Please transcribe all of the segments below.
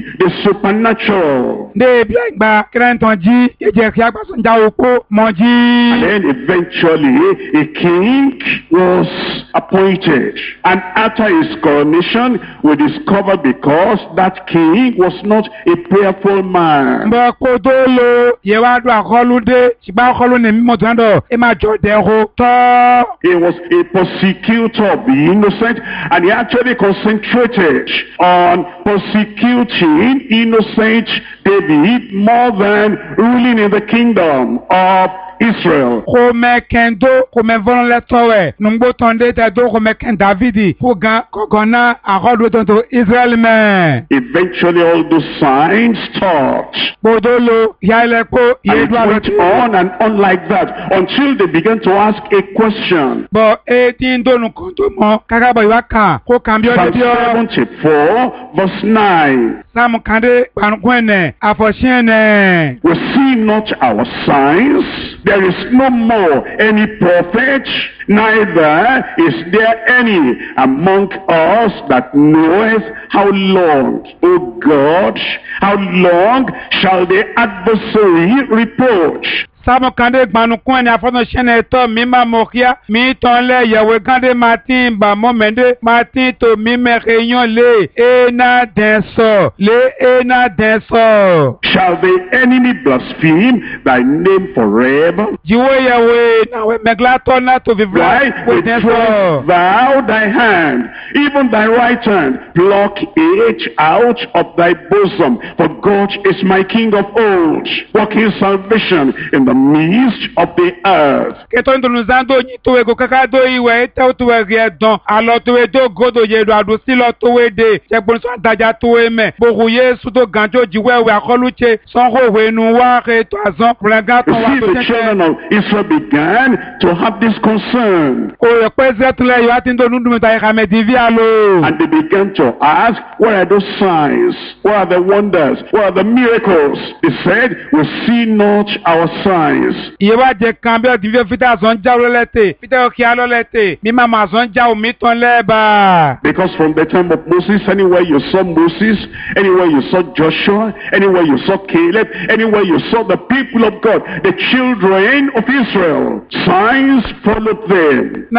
the supernatural. And then eventually a king was appointed. And after his coronation, we discovered because that king was not a prayerful man. He was a persecutor of the innocent, and he actually concentrated on persecuting innocent David more than ruling in the kingdom of Israel. Eventually all those signs stopped. And it went on and on like that until they began to ask a question. Psalm 74 verse 9. We see not our signs. There is no more any prophet, neither is there any among us that knoweth how long, O God, how long shall the adversary reproach? Samo kande gbanu kun ni afono shene to mi ma mokia mi ton le yewe kande matin ba momende matin to mi me reyon le ena denso Shall the enemy blaspheme thy name forever? Jiwo yewe na we meglato na to vivrai with denso. Thou thy hand, even thy right hand, pluck it out of thy bosom, for God is my King of old, working salvation in the midst of the earth. The children of Israel began to have this concern. And they began to ask, what are those signs? What are the wonders? What are the miracles? They said, we see not our signs. Because from the time of Moses, anywhere you saw Moses, anywhere you saw Joshua, anywhere you saw Caleb, anywhere you saw the people of God, the children of Israel, signs followed them.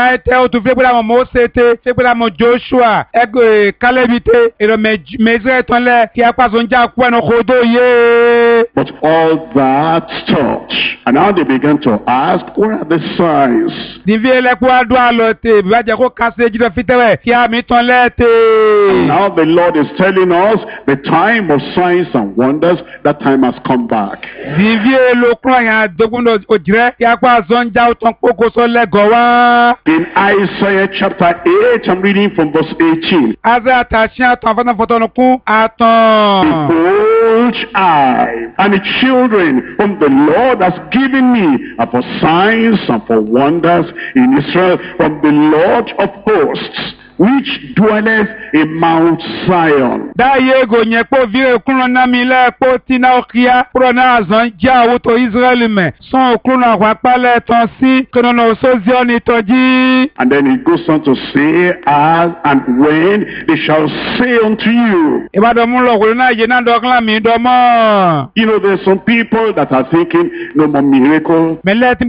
But all that stopped. And now they began to ask, what are the signs? And now the Lord is telling us the time of signs and wonders, that time has come back. In Isaiah chapter 8, I'm reading from verse 18. Behold, I and the children whom the Lord has given me are for signs and for wonders in Israel from the Lord of hosts, which dwelleth in Mount Zion. And then it goes on to say, as and when they shall say unto you. You know, there's some people that are thinking, no more miracle,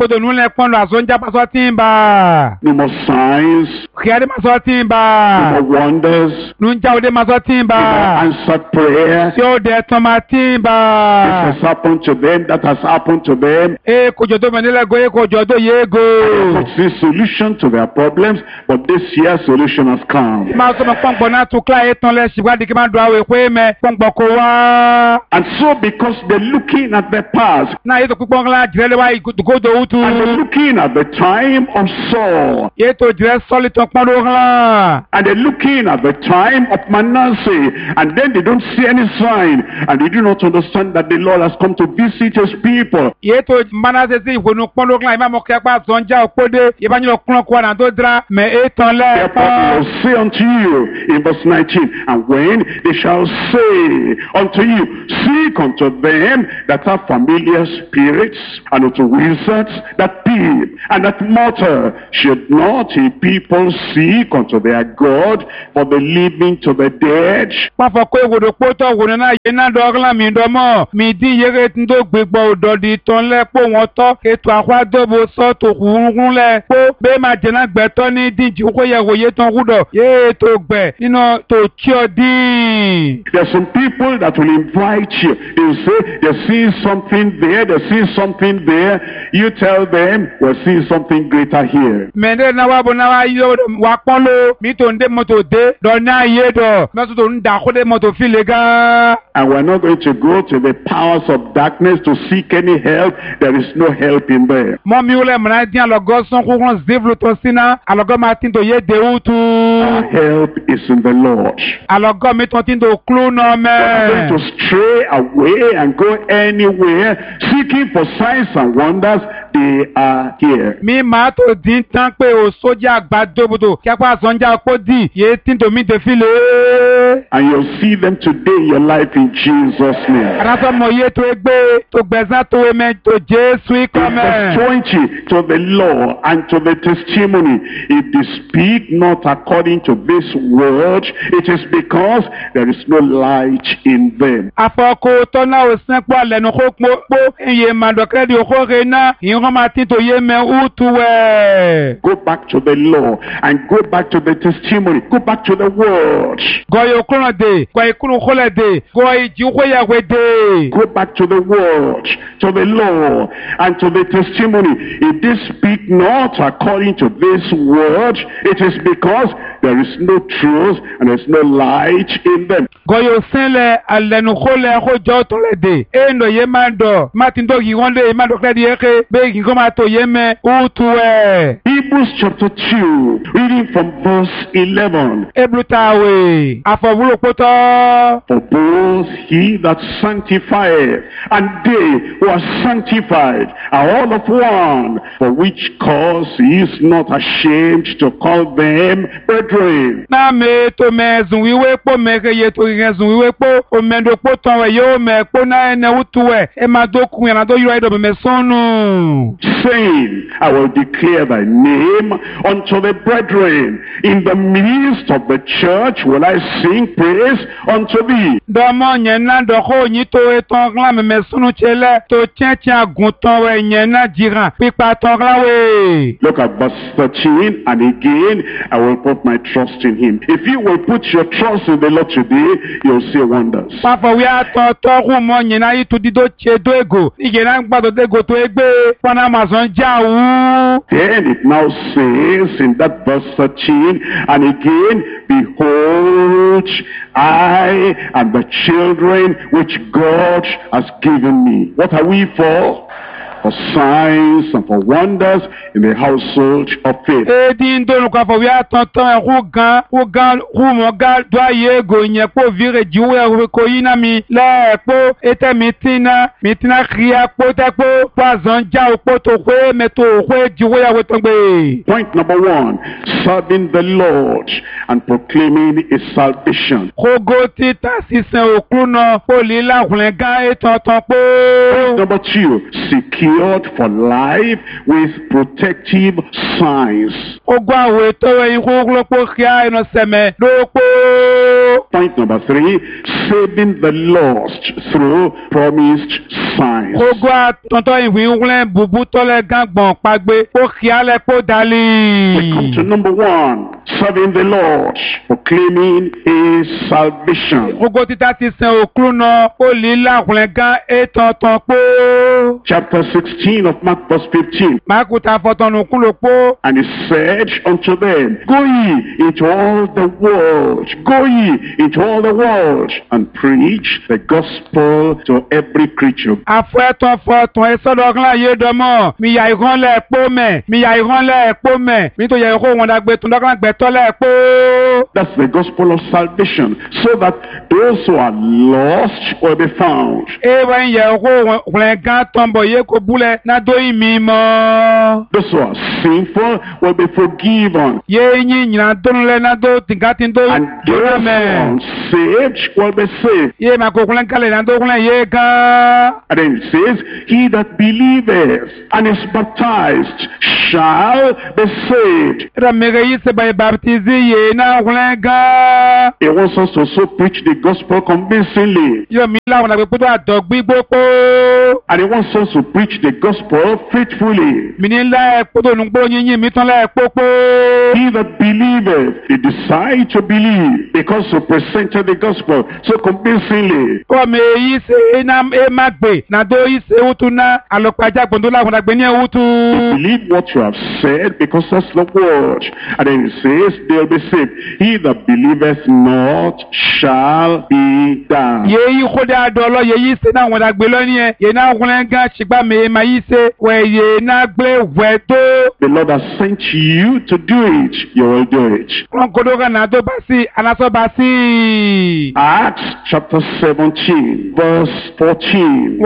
no more signs, no more wonders, no answered prayer. This has happened to them, that has happened to them. They have seen solution to their problems, but this year's solution has come. And so because they're looking at the past, and they're looking at the time of Saul, and they're looking at the time of Manasseh, and then they don't see any sign, and they do not understand that the Lord has come to visit his people. Therefore he will say unto you in verse 19, and when they shall say unto you, seek unto them that have familiar spirits, and unto wizards that peep, and that mortar, should not a people seek unto their their God, for the living to the dead. Pafọ ko ewodo kpotọ wòne na ye na dọgla mi dọmọ mi di yere ndo gbegbo ododi tọn lẹ kpo wọn tọ ètò àkwadobo sọ tó kúrúkún lẹ kpo bẹ́ẹ̀ ma jẹ̀nà gbẹ̀tọ́ ní díjì kó yẹ wò yé tán kúdọ̀ yé tó gbẹ̀ nínú tó tí ọ dín. There are some people that will invite you. They will say, they're seeing something there, they're seeing something there. You tell them, we're seeing something greater here. Mẹ̀ndé náà wà bọ̀ náà wà yí wà pọ́n lo mi tó ń dé mọ́tò dé dọ̀ ní ayé dọ̀ mẹ́tò tó ń dà kó dé mọ́tò fi lè gan. And we're not going to go to the powers of darkness to seek any help. There is no help in there. Mọ́ mi wúlẹ̀ mọ̀nà dín àlọ́gọ́ sọ́n kúkúrún zévlù tó sínú àlọ́gọ́ máa tí ń tó yé dèwú tu. Our help is in the Lord. Àlọ́gọ́ mi tó tí ń tó kúlú náà mẹ́. We're not going to stray away and go anywhere seeking for signs and wonders. They are here. Mi máa tó dín tán pé o sójà àgbàdóbodò kí apá àsọ̀njà kó dì yé tí ń tó mi dé file. And you'll see them today in your life in Jesus' name. Àrásọ mọ̀ yé tó gbé tó gbẹ̀sán tó emẹ́ tó Jésù ikọ̀ In mẹ́. verse 20, to the law and to the testimony, if they speak not according to this word, it is because there is no light in them. Àfọ̀kò tọ́lá ò sẹ́pọ̀ lẹ́nu kó pọ́ iye màdọ̀kẹ́dì òkóre náà ìran máa tí tó yé mẹ́ útu wẹ̀. Go back to the law and go back to the testimony. Go back to the word. Gọ̀yọ̀ kúrò dé, gọ̀ ìkúrò kólẹ̀ dé, gọ̀ ìjìwéyàwó dé. Go back to the word, to the law, and to the testimony. If they speak not according to this word, it is because there is no truth and there is no light in them. Gọ̀yọ̀ sẹ́lẹ̀ alẹ́nu kólẹ̀ kójọ́ tó lẹ̀ dé. Èèyàn yé máa dọ̀, má ti ń dọ̀ yìí wọ́n lé má dọ̀kẹ́ di eke, bẹ́ẹ̀ kì í kó máa tó yé mẹ́ útu wẹ̀. Hebrews chapter 2, reading from verse 11. Ebútáwé, àfọ̀wúlò pótọ́. For both he that sanctifieth and they who are sanctified are all of one, for which cause he is not ashamed to call them brethren. Náà mi tó mẹ́ zùn wíwé pọ̀ mẹ́kẹ́ yẹ tó yẹ zùn wíwé pọ̀ òmẹ́dọ̀ pọ̀ tán wẹ̀ yóò mẹ́ pọ̀ náà ẹnẹ́ wútu wẹ̀ ẹ máa dókun yàrá tó yọ ẹ̀dọ̀ mẹ́mẹ́ sọ́nù. Saying, I will declare thy name unto the brethren. In the midst of the church will I sing praise unto thee. Dọ́mọ yẹn náà dọ̀kọ́ òyìn tó etán ńlá mẹ́mẹ́ sọ́nù tiẹ̀lẹ̀ tó tiẹ̀tiẹ̀ àgùntàn wẹ̀ yẹn náà jìràn pípa tán láwé. Look at verse 13, and again, I will put my trust in him. If you will put your trust in the Lord today, you'll see wonders. Pàfọ̀wé àtọ̀ tọ́kù mọ́ yẹn náà yìí tó dídó tiẹ̀ dó ègò. Ìyẹn náà gbàdọ̀ dégò tó égbé Panamazon jà wú. Then it now says in that verse 13, and again, behold, I and the children which God has given me. What are we for? For signs and for wonders in the household of faith. Edi ndonu kwa fọwọ́ àtọ̀tọ̀ ẹ̀kú mọ̀ gá dọ́ ayé ègò yẹn kó vire jìwé ẹ̀rọ kò yín náà mi lẹ́ẹ̀kpó ètè mìtínà kìíyà kpó tẹ́kpó pàzọ́n já òkpó tó kwé mẹ́tò òkwé jìwé ẹ̀rọ tó gbé. Point number 1, serving the Lord and proclaiming his salvation. Kógó títà sísẹ òkú náà kó lílà hùlẹ̀ gá ètò ọ̀tàn pó. Point number 2, secured for life with protective signs. Ogun àwẹ̀ tọ́wọ́ yín kó lọ́pọ̀ kíá iná sẹ̀mẹ̀ lóko. Point number 3, saving the lost through promised signs. Ogun àtọ̀tọ̀ ìwé wúlẹ̀ bùbú tọ́lẹ̀ gángbọ̀n pàgbé kó kíá lẹ̀ kó dalí. We come to number 1, serving the Lord, proclaiming his salvation. Ogun títà ti sẹ̀ òkú náà kó lílà hùlẹ̀ gán ètò ọ̀tàn pó. Chapter 16 of Mark verse 15. Mákùtà fọ̀tọ̀nù kún ló pó. And he said unto them, Go ye into all the world, go ye into all the world, and preach the gospel to every creature. Àfọ̀ẹ́tọ̀ fọ̀tọ̀ ẹ̀sọ́dọ̀ọ́gán yé dọ́mọ̀ mi yà ìrànlẹ̀ pó mẹ́ mi tó yẹ ìkó wọn dàgbé tó dọ́gán gbẹ̀tọ́lẹ̀ pó. That's the gospel of salvation, so that those who are lost will be found. Ewa ń yẹ ìkó wọn gán tọ́ǹbọ̀ yé kó búlẹ̀ nádó ìmí mọ́. Those who are sinful will be forgiven. Yé yín yìnyín dónúlẹ̀ nádó tìǹkàtìǹdó. And those who are unsaved will be saved. Yé màá kó kúnlẹ̀ kálẹ̀ nádó kúnlẹ̀ yé gán. And then it says, He that believeth and is baptized shall be saved. Ẹ̀rọ mẹ́rẹ̀ yìí ṣe bàyìí bá baptisé yé na wlenga. He wants us to also preach the gospel convincingly. Yo mi la wona pe ato gbigbopo. And he wants us to preach the gospel faithfully. Mi ni la epo nugbo yin mi tan la epopo. He that believeth, they decide to believe because he presented the gospel so convincingly. Ko me yi se na e magbe na do yi se utuna alopaja gbondo la wona gbe ni utu. Believe what you have said because that's the word. And then it says they'll be saved. He that believeth not shall be damned. Ye yi khode adolo ye yi se na wona gbe lo ni e ye na wlenga shigba me ma yi se we ye na gbe wedo. The Lord has sent you to do it. You will do it. Acts chapter 17 verse 14.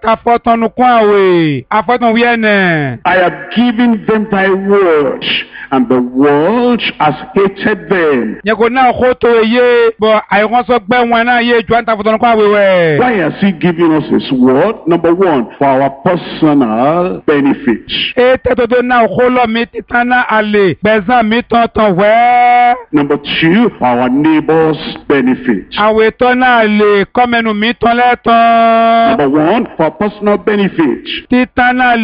I have given them thy word, and the world has hated them. Why has he given us his word? Number one, for our personal benefit. Number two, for our neighbor's benefit. Number one, for personal benefit. Because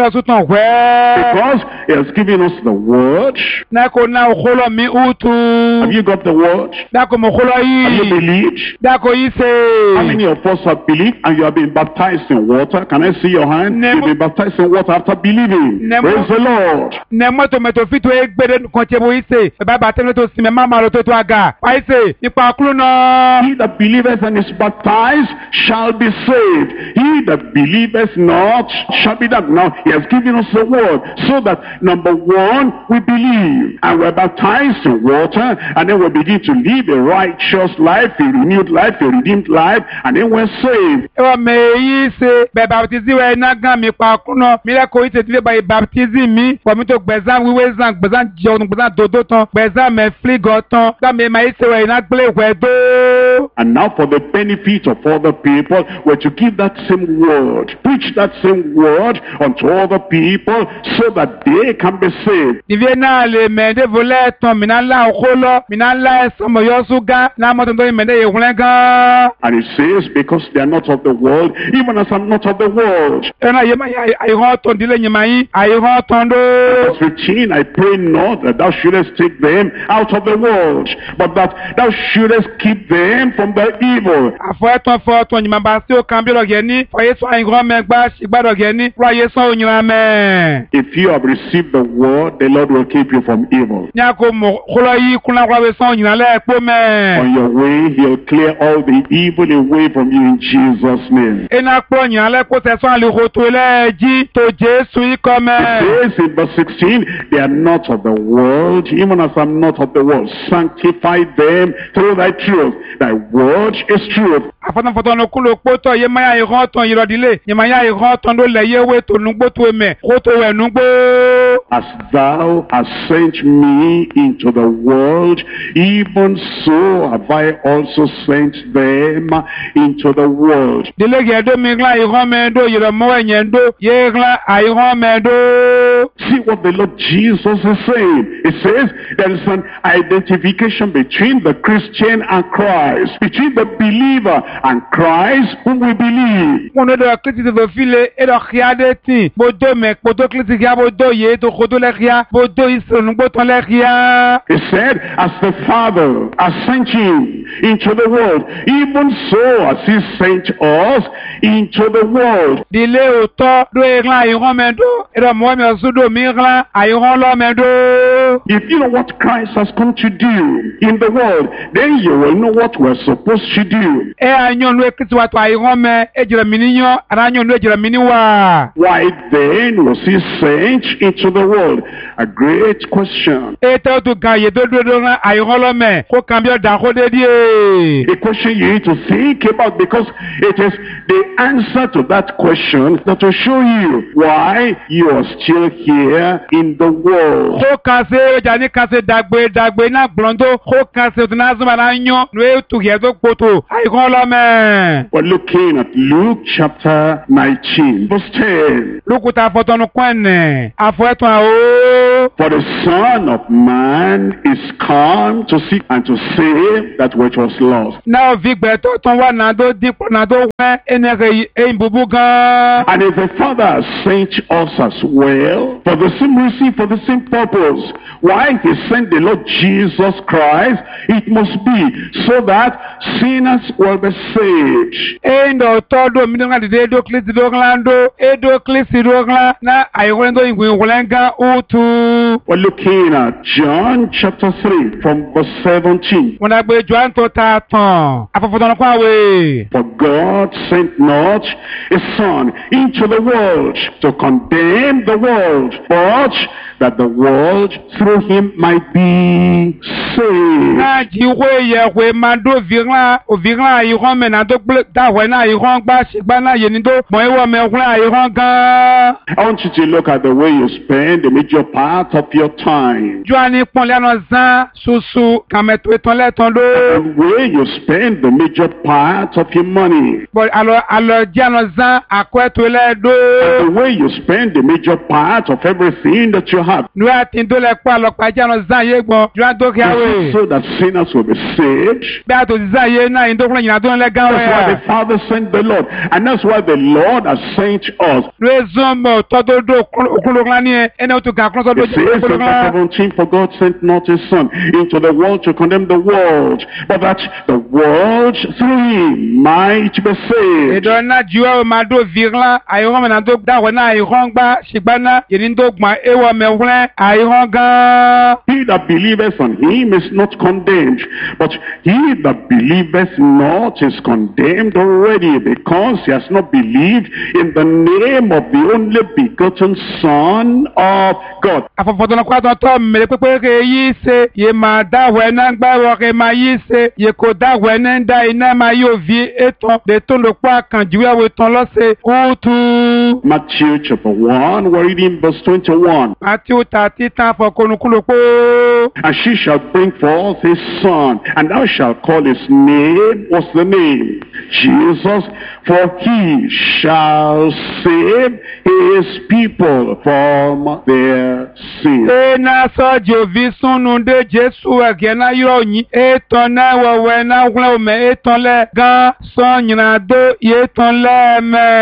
he has given us the word. Have you got the word? Have you believed? How many of us have believed and you have been baptized in water? Can I see your hand? You've been baptized in water after believing. Praise the Lord. He that believeth and is baptized shall be saved. He that believeth not shall be damned. Now, he has given us the word so that, number one, we believe and we're baptized in water, and then we begin to live a righteous life, a renewed life, a redeemed life, and then we're saved. And now for the benefit of other people, we're to give that same word, preach that same word unto other people so that they can be saved. And it says, because they are not of the world, even as I'm not of the world. Verse 15, I pray not that thou shouldest take them out of the world, but that thou shouldest keep them from the evil. If you have received the word, the Lord will keep you from evil. On your way, he'll clear all the evil away from you in Jesus' name. It says in verse 16, they are not of the world, even as I'm not of the world. Sanctify them through thy truth. Thy word is truth. As thou hast sent me into the world, even so have I also sent them into the world. See what the Lord Jesus is saying. It says there is an identification between the Christian and Christ, between the believer and Christ whom we believe. He said, as the Father has sent you into the world, even so has he sent us into the world. If you know what Christ has come to do in the world, then you will know what we're supposed to do. Why then was he sent into the world? A great question. A question you need to think about, because it is the answer to that question that will show you why you are still here in the world. We're looking at Luke chapter 19 verse 10. For the Son of Man is come to seek and to save that which was lost. náà fi gbẹ̀tọ́ tán wà náà tó dípò náà tó wẹ́ ẹnẹ́rẹ́ ẹ̀yìn búbú gan. And if the Father has sent us as well, for the same reason, for the same purpose, why he sent the Lord Jesus Christ, it must be so that sinners will be saved. Endo todo minonga de do klisi do glando edo klisi do gla na ayolendo ingwenga utu. We're looking at John chapter 3 from verse 17. Wona gbe John to ta tan afofoton kwa we. For God sent not his Son into the world to condemn the world, but that the world through him might be saved. Na jiwe ye we mando viran o viran iron me na do da we na iron gba sigba na ye ni do mo ewo me ogun iron gan. I want you to look at the way you spend the major part of your time. Joani ponle ano zan susu kameto eton le ton do. The way you spend the major part of your money. But alo di ano zan akweto le do. The way you spend the major part of everything that you have. Nu atin do le pa lo pa di ano zan ye gbon Joan do ki awe. So that sinners will be saved. Be ato zan ye na in do kun yin do le gan we. That's why the Father sent the Lord. And that's why the Lord has sent us. Rezombo todo do okuloglan ni ene o to ga kun so do. It says in verse 17, for God sent not his Son into the world to condemn the world, but that the world through him might be saved. Edo na jiwa o ma do virlan ayo me na do da we na ayo gba sigbana yin do gbon ewo me wlen ayo gan. He that believeth on him is not condemned, but he that believeth not is condemned already, because he has not believed in the name of the only begotten Son of God. Afofoton kwa to me pepe ke yi se ye ma da we na gba wo ke ma yi se ye ko da we na da ina ma yo vi eton de ton lo pa kan jiwe we ton lo se utu. Matthew chapter 1, we're reading verse 21. Matthew 30 tan for konukulo po. And she shall bring forth his son, and thou shalt call his name, what's the name? Jesus, for he shall save his people from their sins. Na so Jovi sunu de Jesu age na yo yin eton na wewe na wle o me eton le gan so nyina do eton le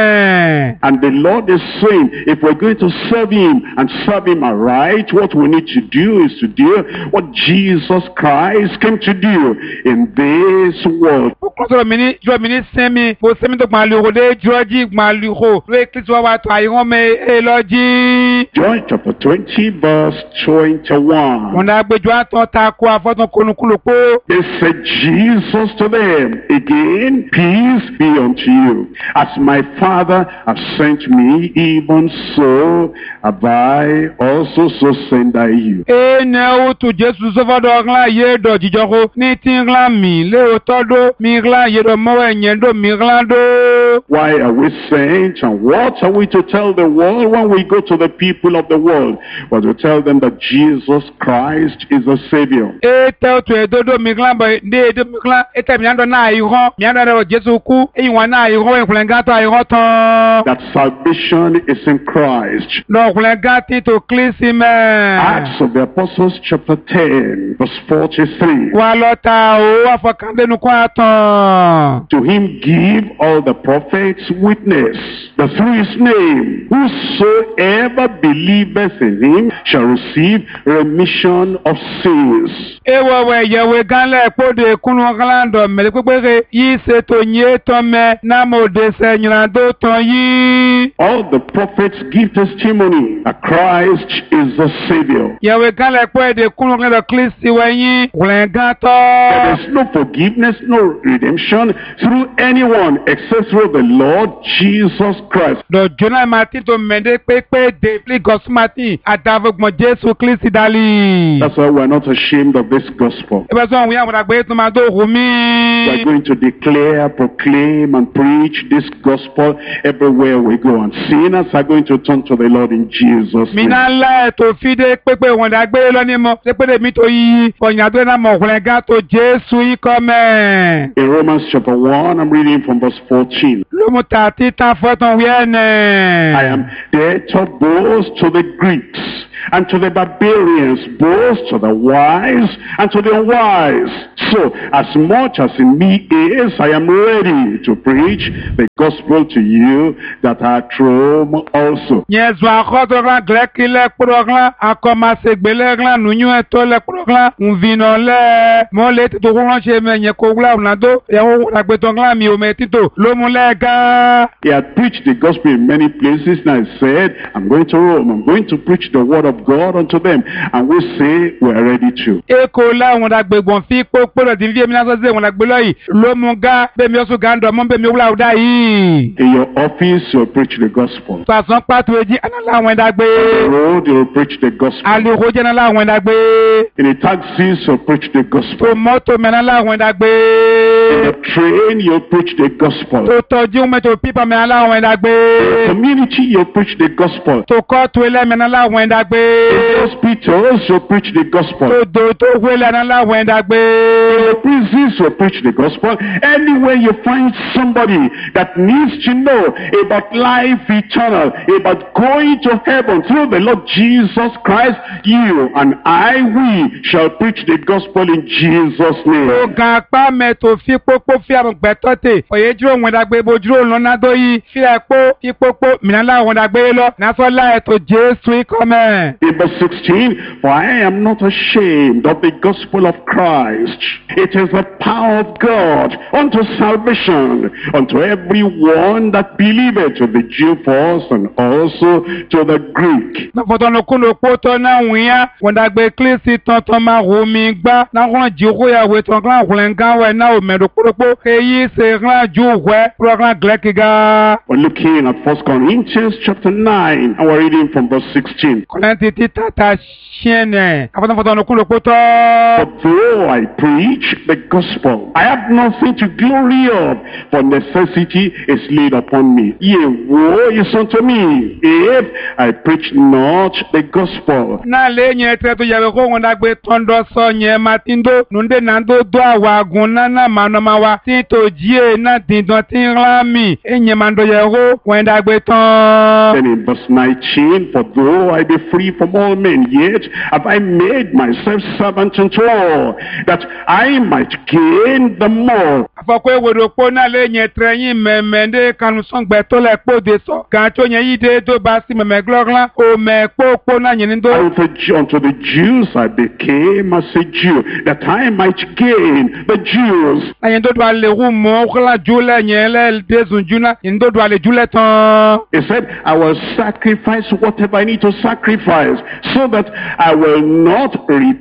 me. And the Lord is saying, if we're going to serve him and serve him aright, what we need to do is to do what Jesus Christ came to do in this world. Ko mini jo mini semi bo semi to gba lu de joji gba lu ho we kristo wa to ayon me eloji. John chapter 20 verse 21. Wona gbe jo aton ta ko afoton konukulo po. They said Jesus to them again, peace be unto you. As my Father has sent me, even so have I also so send I you. Ne o to Jesu so fodo gla ye do jijoko ni tin gla mi le o todo mi gla ye do mo enyen do mi gla do. Why are we sent, and what are we to tell the world when we go to the people of the world? Well, to tell them that Jesus Christ is the Savior. Te to edodo mi gla bo de de mi gla ete mi ando na iho mi ando Jesu ku eyin na iho enkulenga to iho ton. That salvation is in Christ. No kulenga ti to clisime. Acts of the Apostles chapter 10 verse 43. Wa lota o afakande nu kwa ton. To him give all the prophets witness that through his name whosoever believeth in him shall receive remission of sins. Ewewe yewe ganle pode kunu glando mele pepere yi se to nye to me na mo de se nyando ton yi. All the prophets give testimony that Christ is the Savior. Yewe ganle pode kunu glando Kristi wenyi kulengato. There is no forgiveness, no redemption through anyone except through the Lord Jesus Christ. Do Jonah Martin to mende pepe de pli gosmati atavogmo Jesu Kristi dali. That's why we're not ashamed of this gospel. Ebe so wi amura gbe to ma do rumi. We're going to declare, proclaim, and preach this gospel everywhere we go. go, and sinners are going to turn to the Lord in Jesus' name. Mina la to fide pepe wonda gbe lo ni mo se pe mi to yi oyan to na mo kule ga to Jesu yi come. In Romans chapter 1, I'm reading from verse 14. Lo mo ta ti ta foton wiene. I am debtor both to the Greeks and to the barbarians, both to the wise and to the unwise. So, as much as in me is, I am ready to preach the gospel to you that are at Rome also. Yesu akoto ran gleki le proglan akoma segbele glan nunyu eto le proglan unvino le mo le to ran se me yen ko gla unado e o la gbe ton glan mi o me tito lo mu le ga. He had preached the gospel in many places, and I said, I'm going to Rome, I'm going to preach the word of God unto them, and we say we're ready to. Eko la won da gbegbon fi popo lo din vie mi na so se won la gbe lo yi lo mu ga be mi o so ga ndo mo be mi o la uda yi. In your office, you'll preach the gospel. Sasan patu eji anala won da gbe. On the road, you'll preach the gospel. Ali ho je na la won da gbe. In the taxis, you'll preach the gospel. To moto me na la won da gbe. In the train, you'll preach the gospel. To toju me to pipa me la won da gbe. In the community, you'll preach the gospel. To ko to ele me na la won da gbe. In hospitals, you'll preach the gospel. To do to wele na la won da gbe. In the prisons, you'll preach the gospel. Anywhere you find somebody that needs to know about life eternal, about going to heaven through the Lord Jesus Christ, you and I, we shall preach the gospel in Jesus' name. To ga pa me to fi popo fi am gbetote oye juro won da gbe bojuro lo na do yi fi epo fi popo mi na la won da gbe lo na so la e to Jesu come. In verse 16, for I am not ashamed of the gospel of Christ. It is the power of God unto salvation, unto everyone that believeth, to the Jew first and also to the Greek. Na foto no kuno poto na wiya won da gbe klisi ton ton ma ro mi gba na ron jiro ya we ton kan kulenga we na o medo kuropo eyi se ran ju we program glekiga. We're looking at 1 Corinthians chapter 9, and we're reading from verse 16. Korinti tata shiene foto no kuno poto. But though I preach the gospel, I have nothing to glory of, for necessity is laid upon me. Yea, woe is unto me, if I preach not the gospel. Na le nye tre to yawe ko won da gbe tondo so nye matindo nunde nando do awagun na manoma wa ti to jie na dindon tin rami enye mando yawo won da gbe ton. Then in verse 19, for though I be free from all men, yet have I made myself servant unto all, that I might gain the more. Afoko ewodo po na le nye tre yin memende kanu son gbe to le po de so kan to nye yide do ba si meme gloglan o me po na yin do. Unto the Jews I became as a Jew, that I might gain the Jews. Ayin do le ru mo kla jule nye le dezun juna yin do le jule ton. He said, I will sacrifice whatever I need to sacrifice, so that I will not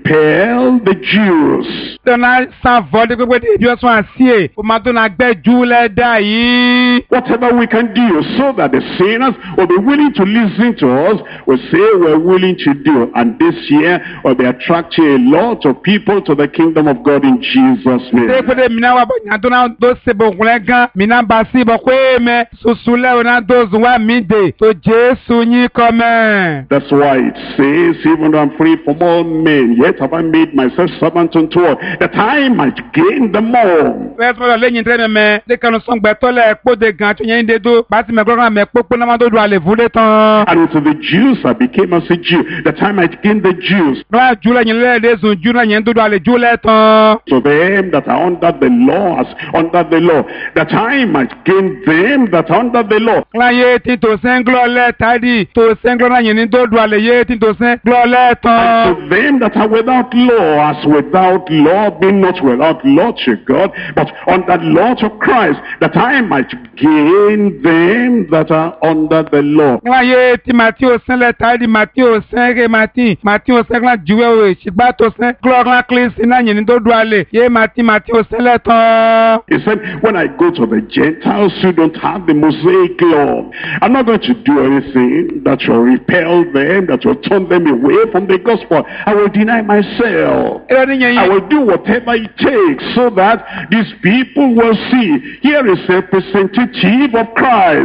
repel the Jews. Dona sa vode pe de Dieu so asie o ma do na gbe jule da yi. Whatever we can do so that the sinners will be willing to listen to us, we say we're willing to do. And this year will be attracting a lot of people to the kingdom of God in Jesus' name. Se pe de mina wa nya do na do se bo kule gan mina ba si bo kwe me susule ona do zwa mi de to Jesu yin come. That's why it says, even though I'm free from all men, yet have I made myself servant unto all, that I might gain the more. Petro le yin tre me de kanu son gbe to le po de gan to yin de do ba ti me program me popo na ma do ale vule tan. And unto the Jews I became as a Jew, that I might gain the Jews. Ra jule yin le de zun juna yin do ale jule tan. To them that are under the law, as under the law, that I might gain them that are under the law. La ye ti to sen glo le tadi to sen glo na yin do ale ye ti to sen glo le tan. To them that are without law, as without law, be not without law to God, but under law to Christ, that I might gain them that are under the law. La ye ti Matthew sen le tadi Matthew sen re Matthew sen la juwe we sigba to sen glo la clean na yin do ale ye Matthew sen le tan. He said, when I go to the Gentiles who don't have the Mosaic law, I'm not going to do anything that will repel them, that will turn them away from the gospel. I will deny myself. I will do whatever it takes so that these people will see, here is a representative of Christ,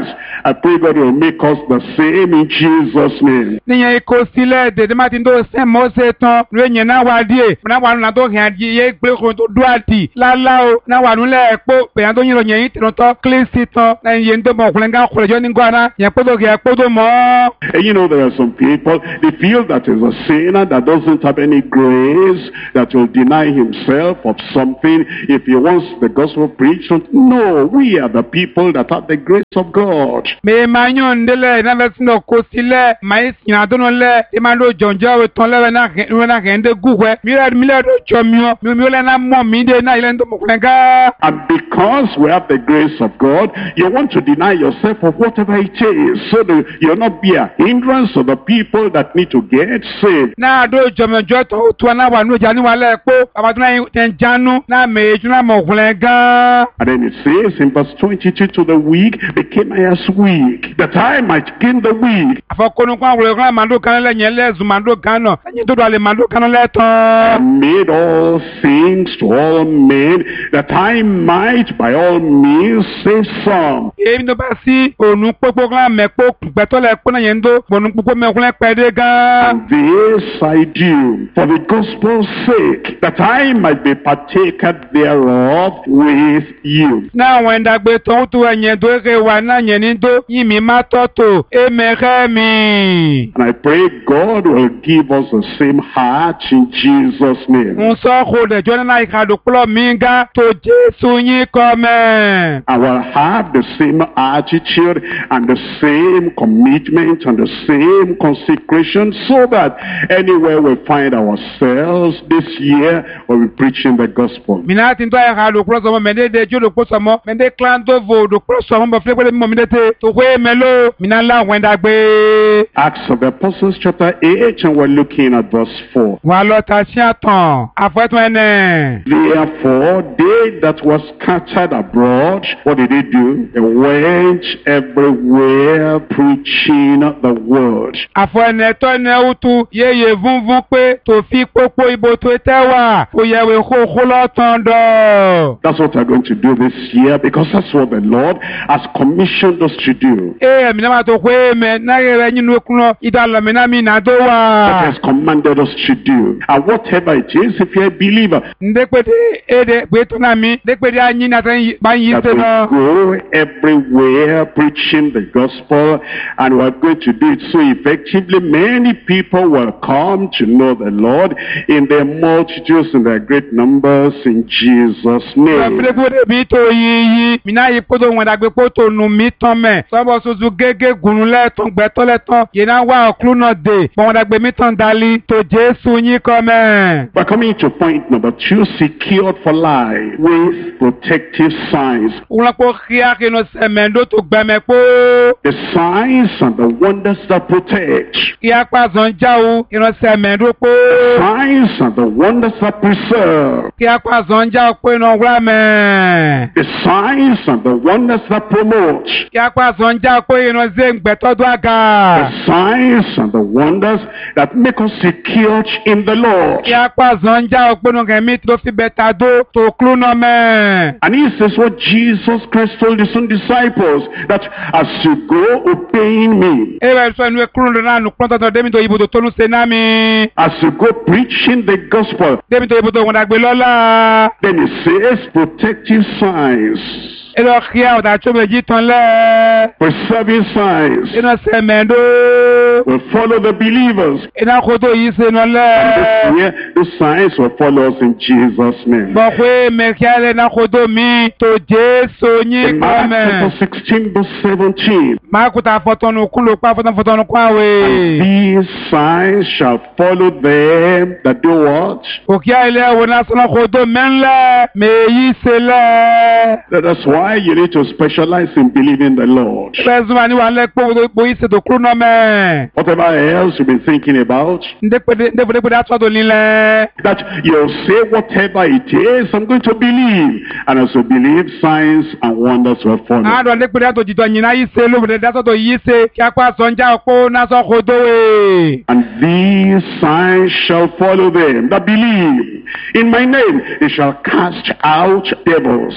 I pray God will make us the same in Jesus' name. níyẹn ikó sílẹ̀ dèdè má ti ń tó sẹ́ mọ́ ṣe tán lóye yẹn náà wá díẹ̀ náà wà nínú àtó hàn di yé gbé kó tó dúró àdì lálá o náà wà nílẹ̀ ẹ̀pọ̀ pèyàn tó yìnbọn yẹn yìí tẹ̀lé tán kílísì tán lẹ́yìn yẹn tó mọ̀ ọkùnrin ká kọlẹ̀ jọ ní gbọ́dá yẹn kpótó kẹ́ kpótó mọ́. And you know there are some people, they feel that is a sinner that doesn't have any grace, that will deny himself of something if he wants the gospel preached. No, we are the people that have the grace of God. mẹ máa yàn ń délẹ̀ náà fẹ́ sinú kó sílẹ̀ máa yẹ sìn àdónú lẹ̀ ẹ máa lọ jọ̀njọ́ tán lẹ́wẹ̀ náà kẹ́ ń dé gúwẹ́ mílẹ̀ tó jọ miọ́ mi lẹ́ náà mọ̀ mí dé náà ilẹ̀ tó mọ̀ kúnlẹ̀ ká. And because we have the grace of God, you want to deny yourself of whatever it is, so that you'll not be a hindrance to the people that need to get saved. náà dó jọmọjọ tó tó náà wà ní ìjà níwájú pé bàbá tó náà tẹ̀ ń jánu náà mèéjú náà mọ̀ kúnlẹ̀ ká. And then it says in verse 22, to the weak became I as weak, that I might gain the weak. àfọkùnrin àwòrán kan màdó kan lẹ́yìn ẹlẹ́sùn màdó kan náà lẹ́yìn tó dọ̀lẹ̀ màdó kan lẹ́tàn. And made all things to all men, that I might by all means save some. èmi tó bá sí ònú pópó kan mẹ́pó gbẹ́tọ́lẹ̀ pọ́nà yẹn tó ònú pópó mẹ́kúnlẹ̀ pẹ́ẹ́dẹ́ gan. And this I do for the gospel's sake, that I might be partaker thereof with you. náà àwọn ẹ̀dàgbé tó ń tó ẹ̀yẹn tó ké wà náà yẹn ní tó yìí mi má tọ́tò èmẹ̀kẹ́ mi. And I pray God will give us the same heart in Jesus' name. ń sọ kó dẹjọ́ náà ìkàdùn púlọ̀ mi gá tó Jésù yín kọ́ mẹ́. I will have the same attitude and the same commitment and the same consecration, so that anywhere we find ourselves this year, we'll be preaching the gospel. mina ti ń tọ́ ẹ̀ka àdùn púlọ̀ sọmọ mẹ́ndé de jó lòpọ̀ sọmọ mẹ́ndé kílán tó vò òdò púlọ̀ sọmọ bọ̀ fúlẹ̀ pẹ́lẹ́ mímọ́ mi dẹ́tẹ̀ tó kó èèmẹ́ ló mina láwọn ẹ̀dàgbé. Acts of the Apostles chapter 8, and we're looking at verse 4. wà á lọ ta sí àtàn àfẹ́tún ẹ̀nẹ̀. Therefore, they that were scattered abroad, what did they do? They went everywhere preaching the word. àfọ ẹ̀nẹ̀ tọ́ ẹ̀nẹ̀ wútu yéye vúnvún pé tó fi pópó ibo tó tẹ́ wà kó yẹwé kókó lọ́tàn dọ̀. That's what we're going to do this year, because that's what the Lord has commissioned us to do. mi náà máa tó kó èèmẹ̀ náà yẹ rẹ̀ nínú ekúnlọ ìdálọ́mìnà mi náà tó That wà. has commanded us to do. And whatever it is, if you're a believer, ndekpete ede gbẹtọ náà mi ndekpete anyi náà tẹ́ bá yí that ṣe we náà. go everywhere preaching the gospel, and we're going to do it so effectively. Many people will come to know the Lord in their multitudes, in their great numbers, in Jesus' name. ndekpete bi tó yíyí mi náà yí kótó wọn dàgbé kótó nu mi tán mẹ́ sọ́bọ̀ soso gégé gùnrùn lẹ́tàn gbẹ́tọ́ lẹ́tàn yìí náà wà ọ̀kúrú náà dé bọ́n wọn dàgbé mi tán dalí tó Jésù yín kọ́ mẹ́. We're coming to point number 2, secured for life with protective signs. wọn kò kíá kí n sẹ̀mẹ̀ndó tó gbẹmẹ̀ kó. The signs and the wonders that protect. kíá pàṣán jáwó kí n sẹ̀mẹ̀ndó kó. Signs and the wonders that preserve. kíá pàṣán jáwó pé iná wúrà mẹ́. The signs and the wonders that promote. kíá pàṣán jáwó pé iná zé gbẹ̀tọ́dún àga. The signs and the wonders that make us secured in the Lord. kíá pàṣán jáwó pé iná kẹ́mi tó fi bẹ̀tà dó tó kúrú náà mẹ́. And this is what Jesus Christ told his own disciples, that as you go obeying me, ewe sọ inú ekúrú náà nù pọ́ńtọ́tọ́ débi tó ibùdó tó ń ṣe náà mi. as you go preaching the gospel, débi tó ibùdó wọn dàgbé lọ́la. then it says protective signs, ẹlọ kíá ọ̀dà tó méjì tán lẹ́. preserving signs iná sẹ̀mẹ̀ndó. will follow the believers. iná kótó yìí ṣe náà And lẹ́. this year, the signs will follow us in Jesus' name. bọ̀ pé mẹ̀kíálẹ̀ náà kótó mi tó Jésù In yín kọ́ Mark mẹ́. chapter 16, verse 17, máa kúta fọ́tọ́nù kún ló pa fọ́tọ́nù kún àwẹ̀. these signs shall follow them that do what? òkè ilé ẹ̀wọ̀n náà sọ́nà kótó mẹ́ńlẹ̀ mẹ́yì ṣe lẹ́. That's why you need to specialize in believing the Lord. bẹ́ẹ̀ sọ́nà ni wà á lẹ́ pé bóyí ṣètò kúrú náà mẹ́. Whatever else you've been thinking about, that you'll say whatever it is, I'm going to believe. And as you believe, signs and wonders will follow. And these signs shall follow them that believe. In my name they shall cast out devils.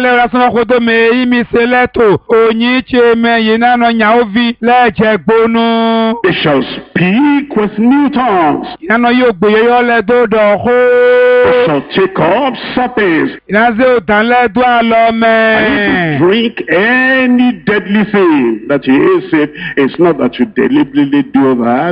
They shall speak with new tongues. They shall take up serpents. And if you drink any deadly thing, that is it. It's not that you deliberately do that.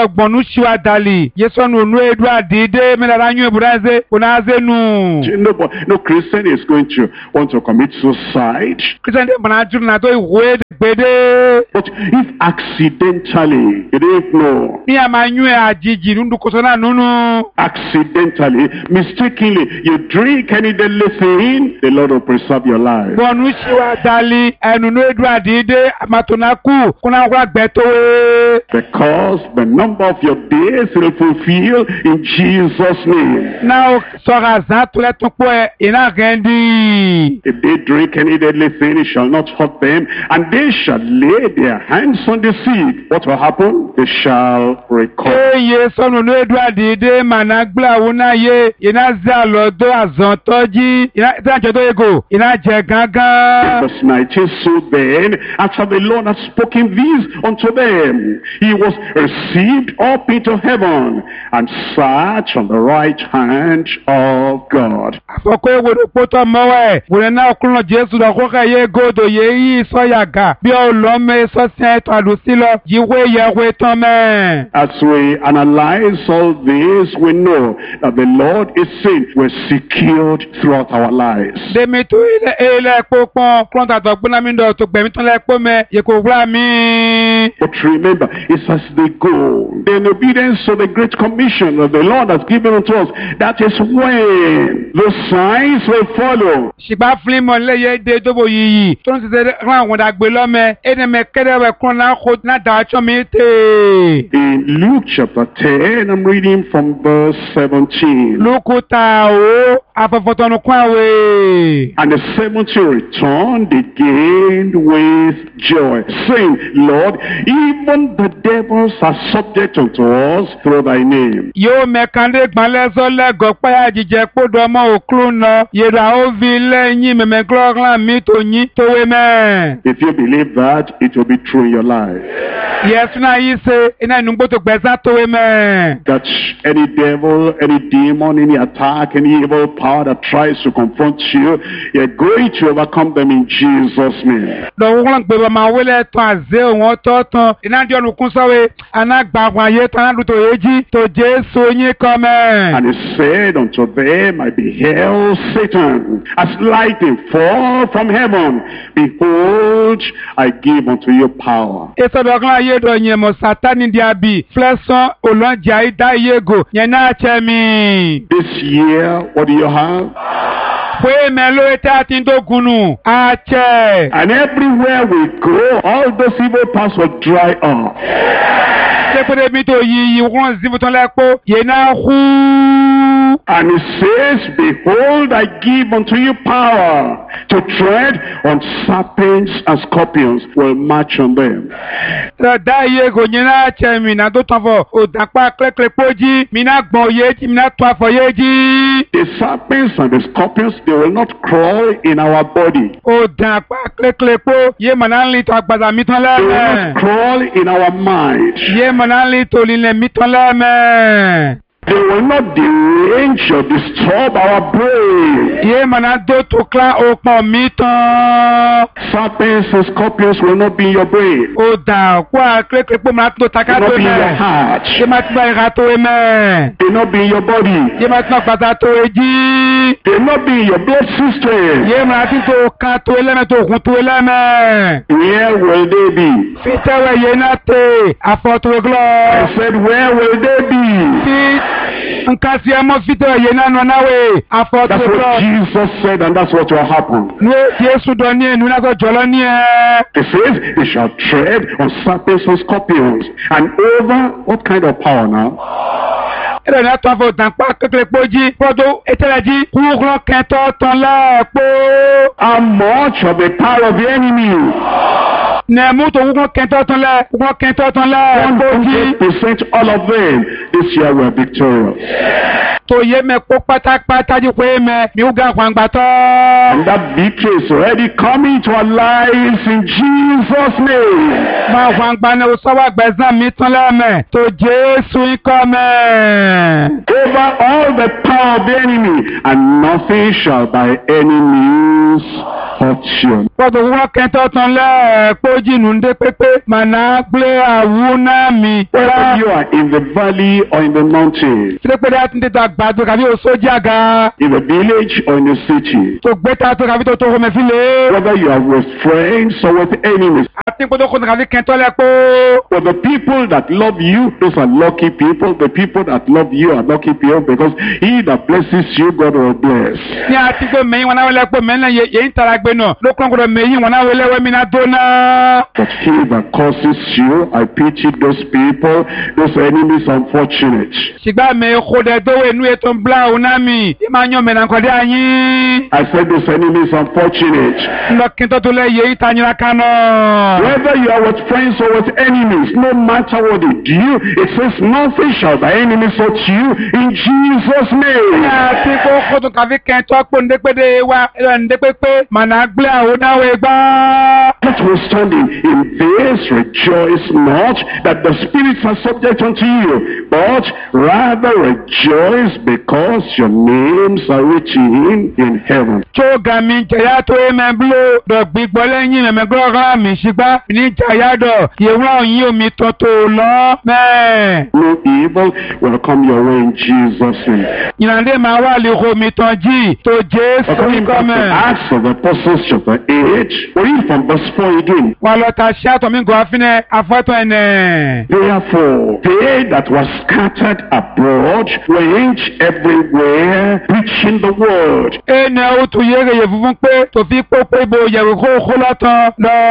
No Christian is going to want to commit suicide. But if accidentally, you didn't know, accidentally, mistakenly, you drink any deadly thing, the Lord will preserve your life. Because the number of your days will fulfill in Jesus' name. If they drink any deadly thing, it shall not hurt them, and they shall lay their hands on the sick. What will happen? They shall recover. Verse 19, so then, after the Lord had spoken these unto them, he was received up into heaven and sat on the right hand of God. As we analyze all this, we know that the Lord is saying we're secured throughout our lives. But remember, it's as they go in obedience to the Great Commission that the Lord has given unto us. That is when the signs will follow. In Luke chapter 10, I'm reading from verse 17. And the 70 returned again with joy, saying, Lord, even the devils are subject unto us through thy name. If you believe that, it will be true in your life. That any devil, any demon, any attack, any evil power that tries to confront you, you're going to overcome them in Jesus' name. And he said unto them, I beheld Satan as lightning fall from heaven. Behold, I give unto you power. This year, what do you have? And everywhere we go, all those evil powers will dry up. And it says, behold, I give unto you power to tread on serpents and scorpions. Will march on them. The serpents and the scorpions, they will not crawl in our body. They will not crawl in our mind. They will not derange or disturb our brain. Serpents and scorpions will not be in your brain. Will not be in your heart. They will not be in your body. They will not be in your blood system. Where will they be? I said, where will they be? Nkasi emo fito ye nanu nawe. Afọ That's to what Jesus said, and that's what will happen. Nu Yesu do ni enu na so jolo ni He says, they shall tread on serpents and scorpions. And over what kind of power now? Ere na to fo tan pa kekele poji podo eteleji kugro kento ton la po. How much of the power of the enemy? Ne mu to kugro kento ton la poji. 100% all of them. This year we are victorious. To ye me po pata ji pe me mi uga kwangba to. And that victory is already coming to our lives in Jesus' name. Ma kwangba ne o so wa gbezan mi ton la me to Jesu ikome. Over all the power of the enemy, and nothing shall by any means hurt you. Podo wo kento ton la poji nu nde pepe mana gble awuna mi. Whether you are in the valley or in the mountain, Tile pe dat nde ta gbadu kabi o soji aga. in the village or in the city, To gbeta to kabi to me file. whether you are with friends or with enemies, Ati podo ko kabi kento le po. for the people that love you, those are lucky people. The people that love you are lucky people, because he that blesses you, God will bless. Ni ati ko meyin wana wele po men ye ntaragbe no. Lo kon ko meyin wana wele we mi na dona. But he that curses you, I pity those people, those enemies unfortunate. Sigba me ko de do we nu eton bla onami. Imanyo me na ko de anyin. I said those enemies unfortunate. Lo kinto to le ye itanyira kano. Whether you are with friends or with enemies, no matter what they do, it says nothing shall by enemies hurt you in Jesus' name. Ati ko to kabi kento po nde pe de wa nde pepe mana gble awona we gba. Notwithstanding, in this rejoice not that the spirits are subject unto you, but rather rejoice because your names are written in heaven. Choga mi jaya to emeblo do gbigbo leyin emegro ra mi sigba ni jaya do ye won yin omi to lo me. No evil will come your way in Jesus' name. Yinande ma wa le ho mi ton ji to Jesu According back to come. Acts of the Apostles chapter 8, we read from verse 4 again. Wa lo ta sha to mi go afine afoto ene. Therefore, they that were scattered abroad went everywhere preaching the word. Ene o tu yere ye fufun pe to fi pope bo ye ko lo tan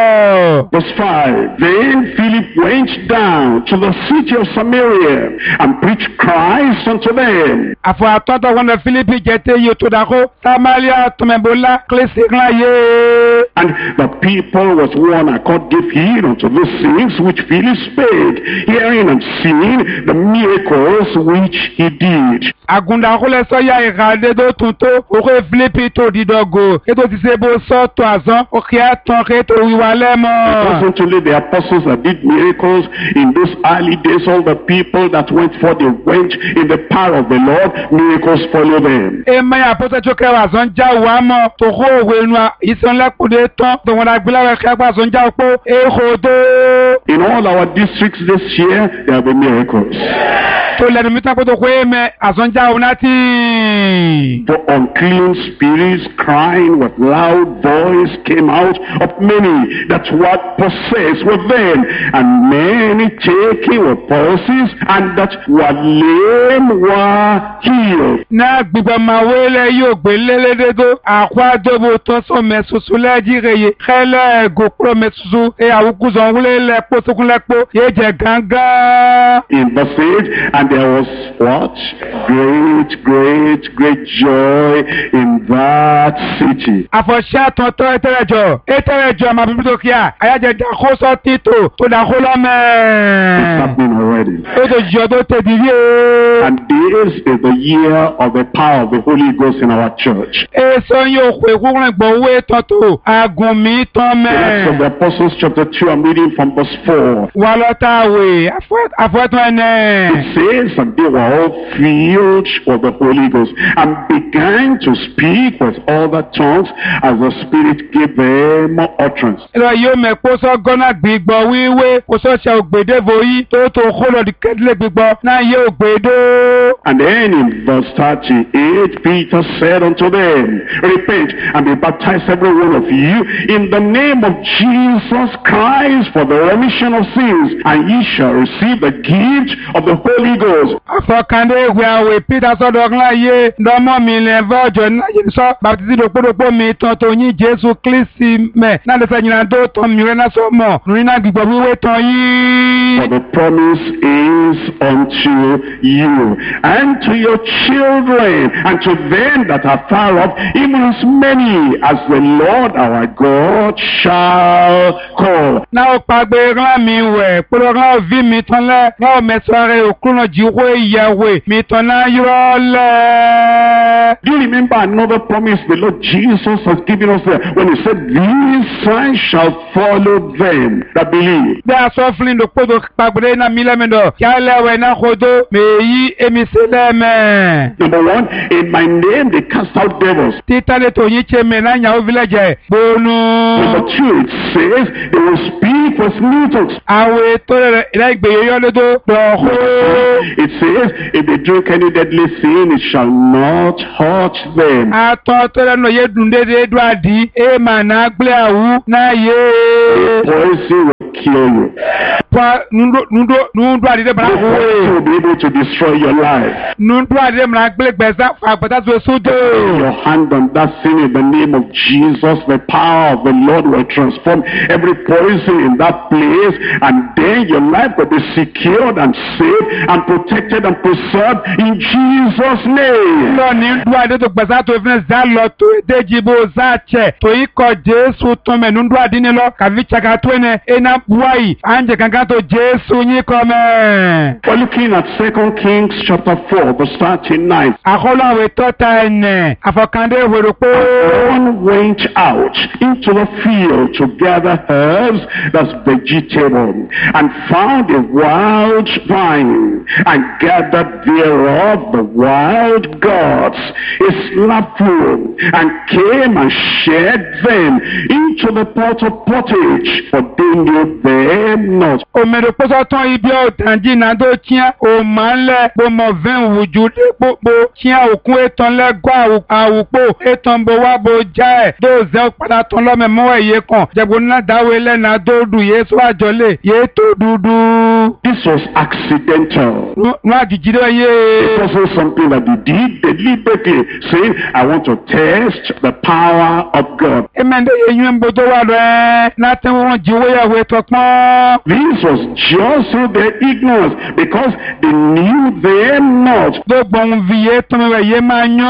lo. Verse 5, then Philip went down to the city of Samaria and preached Christ unto them. Afo atoto won Philippi jete yo to da ko Samaria to me bola klesi ran ye. And the people with one accord gave heed unto those things which Philip spake, hearing and seeing the miracles which he did. Agunda ko le so ya irade do tunto o ko Philippi to didogo e to ti se bo so to azan o ki aton ke to wi wa le mo. It wasn't only the apostles that did miracles in those early days. All the people that went forth, they went in the power of the Lord. Miracles follow them. E ma ya poto cho ke wa zon ja wa mo to ko we nu ison le ko de ton to won agbila we ka gba zon ja po e ho do. In all our districts this year, there will be miracles. To le mi ta ko to ko e me azon ja onati. For unclean spirits crying with loud voice came out of many that were possessed with them, and many taken with palsies, and that were lame were healed. Na gbigbo ma wele yo gbe lelede do akwa dobo to so mesusu le jireye khele go pro mesusu e awuku zon wule le po sokun le po ye je ganga. In verse 8, and there was what? Great joy in that city. Afosha tonto eterejo ma bibi to kia ayaje da ko so tito to da ko lo It's me. happening already. O to jo to te diye. And this is the year of the power of the Holy Ghost in our church. E so yo pe ku ran gbo we tonto agun mi ton In Acts of me. the Apostles chapter 2, I'm reading from verse 4. Wa lo ta we afoto ene. It says, and they were all filled with the Holy Ghost, and began to speak with other tongues as the Spirit gave them utterance. Elo yo me ko so gona gbigbo wiwe ko so se ogbede voyi to ko lo di kedle gbigbo na ye ogbedo. And then in verse 38, Peter said unto them, repent and be baptized every one of you in the name of Jesus Christ for the remission of sins, and ye shall receive the gift of the Holy Ghost. Afọkàndé ìwé àwẹ̀ Peter sọ́dọ̀ọ́gbọ́n ayé ndọ́mọ́ mi lẹ̀ vọ́jọ́ náà yẹn sọ bàtìsí dòpódòpó mi tán tó yín Jésù Kristi mẹ́ náà lè sẹ́yìn náà tó tán mi rẹ́ náà sọ mọ̀ lórí náà gbígbọ́ wíwé tán yín. For the promise is unto you and to your children and to them that are far off, even as many as the Lord our God shall call. Náà ó pàgbé rán mi wẹ̀ pẹ̀lú rán òbí mi tán lẹ́ rán mẹ́sàn-án òkúrò jíwó ìyàwó mi tán náà yọ lẹ́. Do you remember another promise the Lord Jesus has given us there when he said, these signs shall follow them that believe? Bí a sọ fún ìdòkpódò pàgbé náà mi lẹ́mẹ̀dọ̀ kí á lẹ́wẹ̀ náà kodo mèyí èmi sí lẹ́mẹ̀. Number one, in my name they cast out devils. Títà lè tó yín ṣe mi náà yàwó fílẹ̀jẹ̀ gbónú. Number two, it says they will speak with new tongues. Àwọn ètò rẹ̀ ilé ìgbèyẹ yọ lódò dọ̀kọ́. It says, if they drink any deadly thing, it shall not hurt them. Àtọ̀ tó lẹ́nu yé dùn dédé dùn àdí èèmà náà gbé àwú náà yé. Poison will kill you. Nundu àdídé bàrà The wúwe. poison will be able to destroy your life. Nundu àdídé bàrà gbé gbẹ̀sán fún àgbẹ̀tà tó sódò. Your hand on that thing in the name of Jesus, the power of the Lord will transform every poison in that place, and then your life will be secured and saved and protected and preserved in Jesus' name. Lọ ní nundu àdídé tó gbẹ̀sán tó fi zá lọ tó èdèjì bó zá tsẹ̀ tó yí kọ Jésù tó mẹ́ nundu àdídé lọ kàfi tsaka tó ẹnẹ ẹnà buwayi ànjẹ kankan tó Jésù yí kọ mẹ́. We're looking at 2 Kings chapter 4, verse 39. Àkọlọ́ àwọn ètò ta ẹnẹ àfọkàndé ìwèrò pé. One went out into the field to gather herbs, that's vegetable, and found a wild vine, and gathered thereof the wild gods, a slapful, and came and shed them into the pot of pottage, for they knew them not. Òmèrè pọ́sọ́ tán ibi ọ̀tànjì náà tó tíá òmàlẹ̀ gbọmọ vẹ́n wùjú dé pópó tíá òkun ètàn lẹ́gbọ́ àwùpò ètàn bó wá bó já ẹ̀ tó zẹ́ padà tán lọ́mẹ̀ mọ́ ẹ̀yẹ kan jẹ̀bù náà dáwọ́ lẹ́nà tó dù yé sọ àjọlé yé tó dúdú. This was accidental. Nú àjèjì rẹ̀ yé. It wasn't something that they did deliberately, saying, I want to test the power of God. Ẹ̀mẹ́ndé yẹ yún bó tó wà rẹ̀ náà tẹ́ wọ́n jíwó yàwó ètò pọ́n. This was just through their ignorance, because they knew them not. Gbogbo ohun fi yé tán rẹ̀ yé máa yán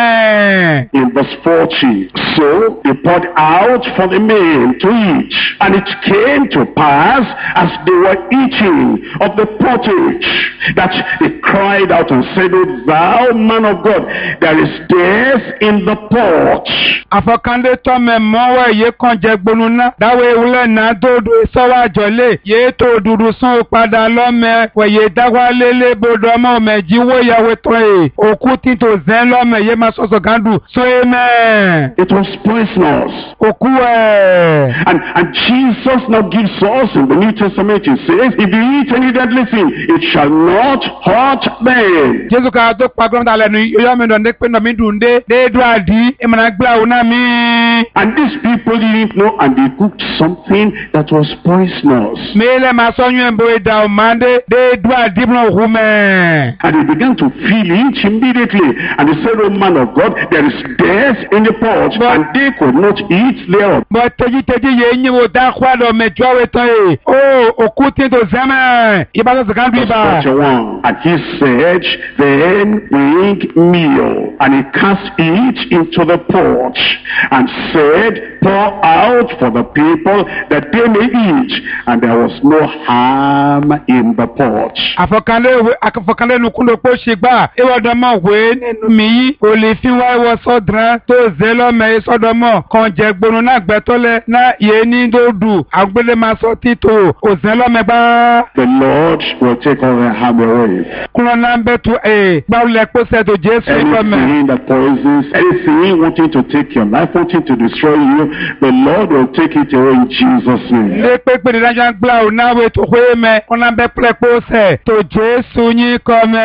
ẹ̀. In verse 40, so they poured out for the men to eat, and it came to pass as they were eating of the pottage, that they cried out and said, O thou man of God, there is death in the pot. Àfọkàndé tọ́ mẹ́ mọ́wọ́ yé kan jẹ gbónú náà dáwọ́ ewúlẹ̀ náà dòdò ìsọ́wọ́ àjọlé yé tó dúdú sún padà lọ́mẹ wẹ̀yẹ dáwọ́ lélẹ̀ bodò ọmọ mẹ́jì wó yàwó tán ẹ̀ òkú títò zẹ́ lọ́mẹ yé máa sọ̀sọ̀ gàdù sọ é mẹ́. It was poisonous. Òkú ẹ̀. And Jesus now gives us in the New Testament, he says, if you eat any deadly thing, it shall not hurt them. Jésù ká tó pa gbọ́dọ̀ lẹ́nu yóò mi dọ̀ ní pé mi dùn dé déédú àdí ìmọ̀ràn gbé àwọn náà mi. And these people didn't know, and they cooked something that was poisonous. Mẹ́lẹ̀ máa sọ́yún ẹ̀ bó ìdá ọ̀mándé déédú àdí mọ̀ òkú mẹ́. And they began to feel it immediately. And they said, O man of God, there is death in the pot, and they could not eat thereof. Bọ̀ tẹ́jítẹ́jí yẹ yín wo dá kwádọ̀ mẹ́jọ́ wẹ̀ tán yìí. Ó òkú títò zẹ́mẹ̀ ìbátan sọ̀kan bí ibà. Verse 41. And he said, then bring meal. And he cast it into the pot, and said, pour out for the people that they may eat. And there was no harm in the pot. Àfọ̀kànlé nukúndò pọ̀ ṣe gbà. Ìwọ̀dọ̀mọ̀ wé nínú mi yí. Kò lè fi wá ìwọ sọ́dran tó zẹ́ lọ́mọ sọ́dọ̀mọ̀. Kan jẹ gbónú náà gbẹ́tọ́lẹ̀ náà yé ní dòdù. Àgbélé máa sọ títò. Òzẹ́ lọ́mọ gbá. The Lord will take all the harm away. Kúrọ̀ náà ń bẹ́ tu gbáwulẹ̀ pọ̀ sẹ́tò Jésù lọ́mọ. anything that poisons, anything wanting to take your life, wanting to destroy you, the Lord will take it away in Jesus' name. Lé pépé ní dájọ́ gbla ò náwó ètò wéèmẹ ọ̀nà bẹ́ẹ̀ pẹ́lẹ́ pósẹ̀ tó Jésù yín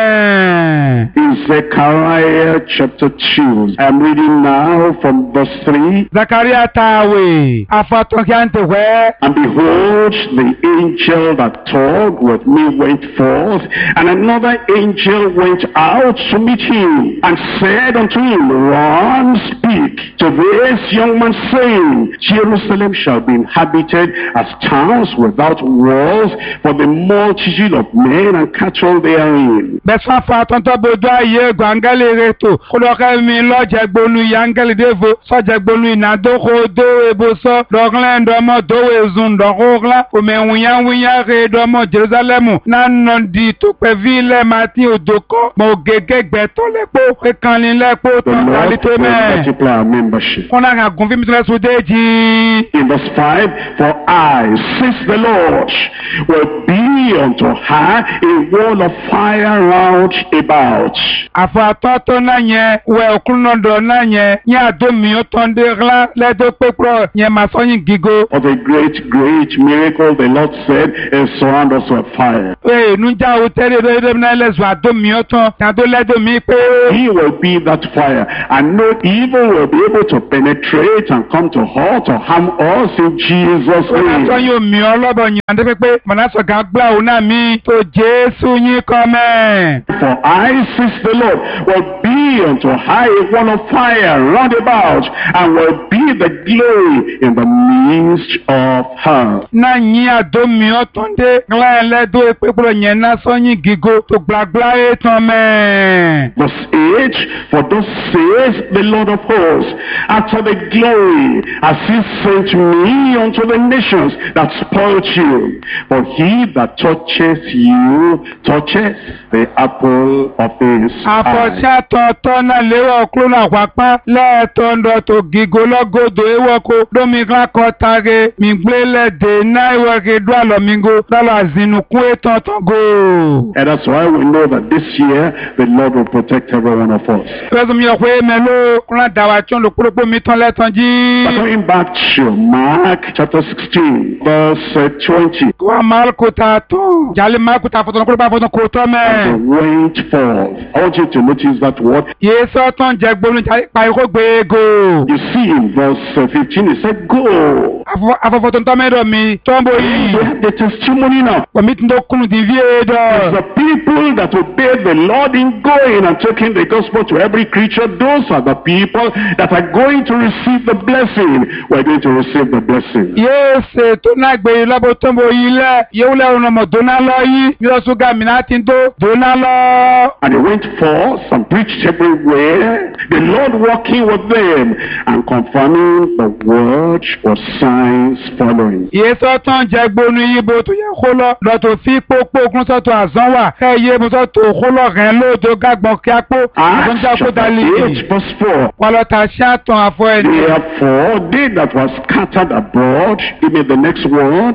kọ́mẹ́. In Zechariah chapter 2, I'm reading now from verse 3. Zakaria tàwé afọ́tún kí á ń tẹ̀wẹ́. And behold, the angel that talked with me went forth, and another angel went out to meet him, and said unto him, Run, speak to this young man, saying, Jerusalem shall be inhabited as towns without walls, for the multitude of men and cattle therein. Bẹ́sán afọ́tún tó bójú ayé gbàngálì rẹ̀ tó kólọ́kẹ́ mi lọ́jẹ̀gbónú yangálì défo sọ́jẹ̀gbónú ìnàdókò dó ebosọ́ dọ́gílẹ̀ ndọ́mọ́ dówó ezun dọ́gọ́gla òmẹ̀wùnyáwùnyá rẹ̀ dọ́mọ́ Jerusalemu nánà di tó pẹ́ vílẹ̀ màtí òdòkọ́ mọ̀ gègé gbẹ̀tọ́ lẹ́pọ̀ ìkànnìlẹ́pọ̀ The tó Lord kálí tó will mẹ́. multiply our membership. Wọ́n náà gùn fí mi tó lẹ́sùn déjì. In verse 5, For I, says the Lord, will be unto her a wall of fire round about. Àfàtọ́ tó náà yẹn wẹ̀ òkúnnọ̀dọ̀ náà yẹn ní àdómi ó tán dé rán lẹ́dọ̀ pépọ̀ yẹn máa sọ́yìn gígo. For the great miracle the Lord said is surround us with fire. Ee nujà o tẹ́lẹ̀ lórí náà lẹ́sùn àdómi ó tán tàdó lẹ́dọ̀ mi pé. He will be that fire, and no evil will be able to penetrate and come to hurt or harm us in Jesus' Ó náà name. sọ́yìn omi ọlọ́bọ̀ yẹn àti pépé mọ̀nàṣọ̀gá gbà ó náà mi tó Jésù yín kọ́ mẹ́. For I, says the Lord, will be unto her a wall of fire round about, and will be the glory in the midst of her. Náà yín àdómi ó tán dé rán lẹ́dọ̀ pépọ̀ yẹn náà sọ́yìn gígo tó gbàgbá ẹ̀ tán mẹ́. Verse 8, For thus says the Lord of hosts, after the glory, as he sent me unto the nations that spoiled you. For he that touches you touches the apple of his eye. Àfọ̀ṣẹ́ àtọ̀tọ̀ náà léwọ̀ kúrò náà wápá lẹ́ẹ̀tọ́ndọ̀ tó gígo lọ́gọ́dọ̀ ewọ́ko lómìnira kan tare mìgbélẹ̀dẹ̀ náà ìwọ̀kẹ́ dúàlọ́mìngò lọ́lọ́ àzìnùkún ètò tọ́gò. And that's why we know that this year the Lord will protect every one of us. Fẹ́sùn mi ọ̀pẹ́ mẹ́lò kúrò dàwà tí ó lò kúròpó mi tán lẹ́tàn jí. But coming back to Mark chapter 16, verse 20. Wọ́n máa kó ta tó. Jàlè máa kó ta fọ́tọ̀ kúròpá fọ́tọ̀ kó tọ́ mẹ́. And they went forth. I want you to notice that word. Yéésù ọ̀tán jẹ gbónú pa ikó gbéego. You see in verse 15, it said, Go. Afọ̀fọ̀tọ̀ tọ́ mẹ́rọ̀ mi tọ́ǹbò yìí. We have the testimony now. Pọ̀mí tí ń tó kúnnù ti ví èdò. The people that obey the Lord in going and taking the gospel to every creature, those are the people that are going to receive the blessing. We're going to receive the blessing. Yéésù tó náà gbé lọ́bọ̀ tọ́ǹbò yìí lẹ̀ yóò lẹ́rù ọmọ dóná lọ yìí yóò ṣúgà mìíràn ti ń tó dóná lọ. And they went forth and preached everywhere, the Lord walking with them and confirming the word with signs following. Yéésù ọ̀tán jẹ gbónú yíbo tó yẹ kó lọ lọ́tọ̀ fi pópó okun sọ́tọ̀ àzán wà kẹ́yẹ mo sọ́tọ̀ kó lọ rẹ̀ lóòótọ́ gàgbọ́n kí á pó àzán tí a kó dalí. Acts 8 verse 4. Wàlọ́ta ṣáàtàn àfọ ẹni. Therefore, they that were scattered abroad, even the next word,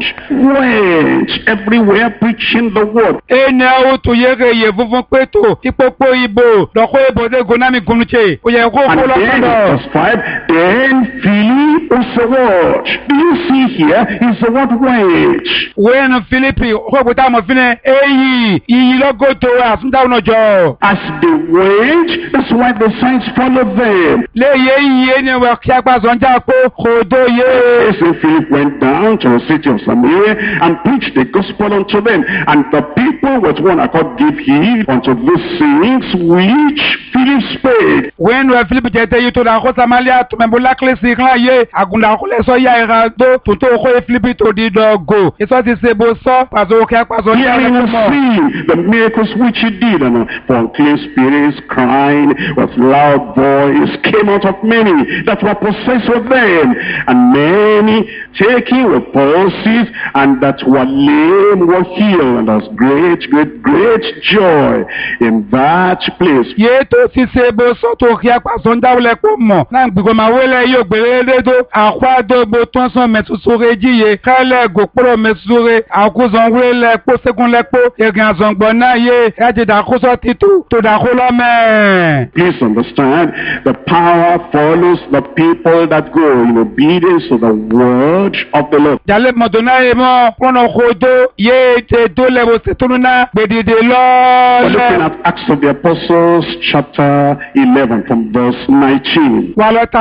went everywhere preaching the word. Ẹni àwọn tó yẹ́rẹ̀ yẹ funfun pé tó ìpópó ìbò lọ́kọ́ ìbò dé gonami gúnúche. Ó yẹ kó And kó then, lọ́kọ́dọ̀. verse 5, then Philip was the word. Do you see here is the word went. Wẹ́nu Fílípì ó kò tá àmọ̀ fínẹ̀ èyí iyì lọ́gọ́tò àfúndáwọn ọjọ́. As they went, that's why the signs followed them. Léyé iyì ẹni wẹ̀ kí apá sọ̀njà pé kò dóye. Yes, and Philip went down to the city of Samaria and preached the gospel unto them. And the people with one accord gave heed unto these things which Philip spake. Wẹ́nu Fílípì jẹ́ tẹ́yí tó dà kó Samaria tó mẹ́bù lákìlẹ̀ sí ìkànnì ayé àgùndà kó lẹ́sọ̀ yá ìhà tó tó kó Fílípì tó di dọ̀gò. Ìsọ́ ti ṣe bó sọ pàṣẹ òkè apàṣọ ní Hearing ẹ̀rọ and mọ̀. seeing the miracles which he did, and for unclean spirits crying with loud voice came out of many that were possessed with them, and many taking with palsies and that were lame were healed, and there was great joy in that place. Yé tó sise bo soto kia pa sonda wole ko mo na gbigbo ma wele yo gbere do akwa do bo ton son mesusure jiye kale go pro mesure akuzon wele po sekun le po egan zongbo na ye eje da ko so titu to da ko lo me. Please understand, the power follows the people that go in obedience to the word of the Lord. Jale modona e mo kono khodo ye te dole bo setununa bedide lo. We're looking at Acts of the Apostles chapter 11 from verse 19.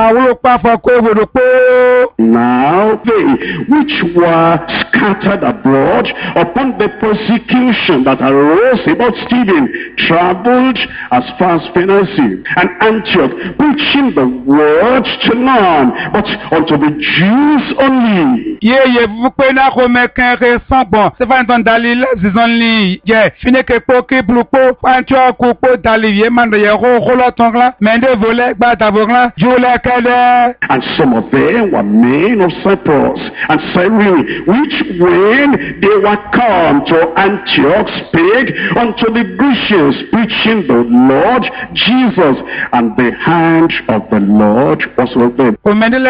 Now they which were scattered abroad upon the persecution that arose about Stephen traveled as far as Phoenicia and Antioch, preaching the word to none, but unto the Jews only. And some of them were men of Cyprus and Cyrene, which when they were come to Antioch spake unto the Grecians, preaching the Lord Jesus, and the hand of the Lord was with them.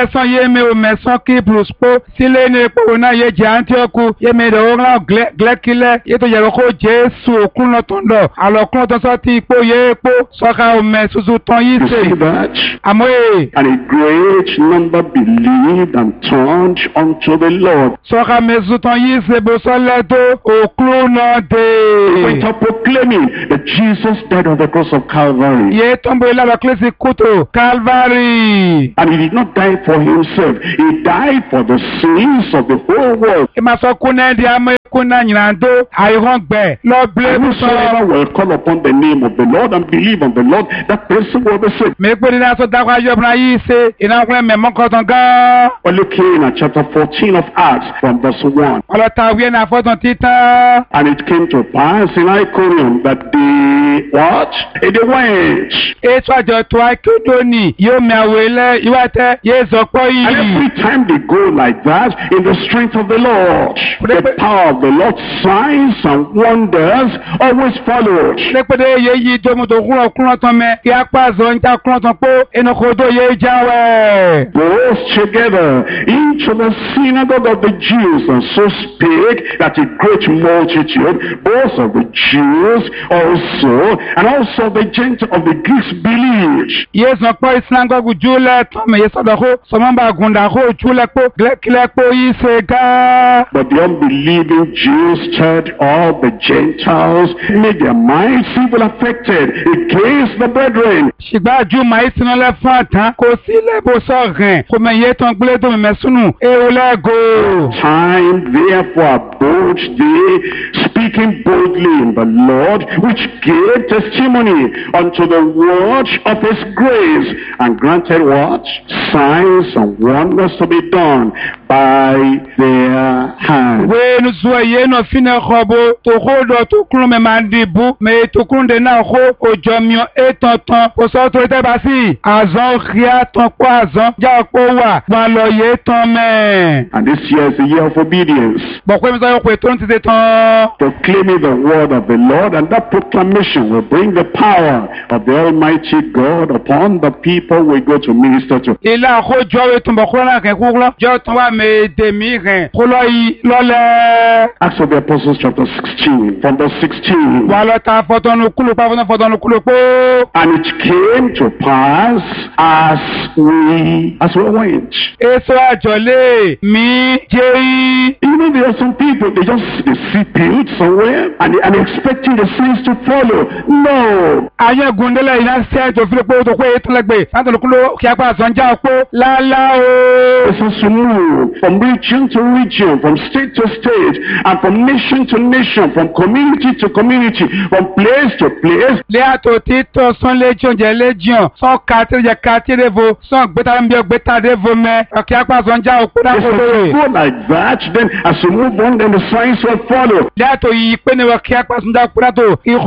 You see that? And a great number believed and turned unto the Lord. They went up proclaiming that Jesus died on the cross of Calvary. And he did not die for himself. He died for the sins of the whole world. Whosoever will call upon the name of the Lord and believe on the Lord, that person will be saved. We're looking at chapter 14 of Acts from verse 1. And it came to pass in Iconium that they what? They went. And every time they go like that, in the strength of the Lord, the power of the Lord, signs and wonders always followed. Both together into the synagogue of the Jews, and so spake that a great multitude, both of the Jews also, and also the Gentiles of the Greeks believed. But the unbelieving Jews stirred all the Gentiles, made their minds evil affected against the brethren. Time therefore abode they, speaking boldly in the Lord, which gave testimony unto the word of his grace, and granted what? Signs and wonders to be done by their hands. And this year is the year of obedience. Proclaiming the word of the Lord, and that proclamation will bring the power of the Almighty God upon the people we go to minister to. Acts of the Apostles chapter 16, from verse 16. And it came to pass as we went. You know, there are some people, they see build somewhere and they're expecting the signs to follow. No. It's supposed to move from region to region, from state to state, and from nation to nation, from community to community, from place to place. Go like that, then as you move on, then the signs will follow.